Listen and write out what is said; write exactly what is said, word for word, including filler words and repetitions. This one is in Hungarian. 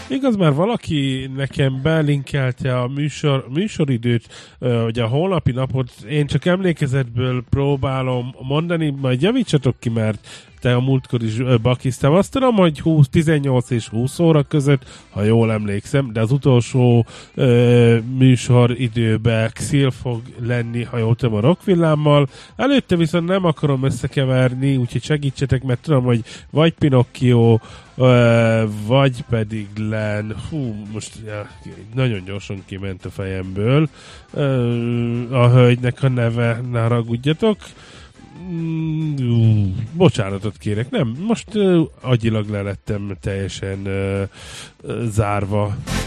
Igaz, már valaki nekem belinkelte a műsor, műsoridőt, hogy a holnapi napot én csak emlékezetből próbálom mondani, majd javítsatok ki, mert te a múltkor is bakiztam. Azt tudom, hogy húsz, tizennyolc és húsz óra között, ha jól emlékszem, de az utolsó ö, műsor időben Xil fog lenni, ha jól tudom, a Rockvillámmal. Előtte viszont nem akarom összekeverni, úgyhogy segítsetek, mert tudom, hogy vagy Pinocchio, ö, vagy pedig Len. Hú, most ja, nagyon gyorsan kiment a fejemből. Ö, a hölgynek a neve, ne haragudjatok. Mm, bocsánatot kérek, nem, most uh, agyilag le lettem teljesen uh, uh, zárva.